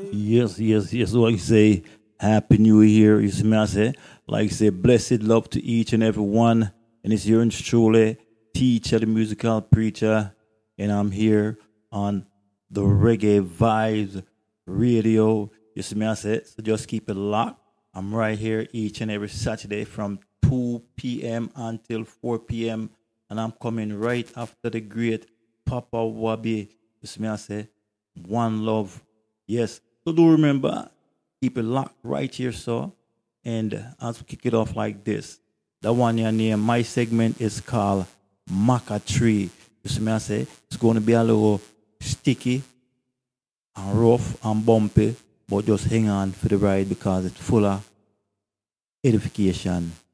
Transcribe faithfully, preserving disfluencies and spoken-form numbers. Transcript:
Yes, yes, yes. Like you say, Happy New Year. You see me, I say, like you say, blessed love to each and every one. And it's your truly, teacher, the musical preacher. And I'm here on the Reggae Vibes Radio. You see me, I say, so just keep it locked. I'm right here each and every Saturday from two p m until four p m. And I'm coming right after the great Papa Wabi. You see me, I say, one love. Yes. So do remember, keep it locked right here, so. And uh, as we kick it off like this, the one your name, my segment is called Maca Tree. You see me, I say, it's going to be a little sticky and rough and bumpy, but just hang on for the ride because it's full of edification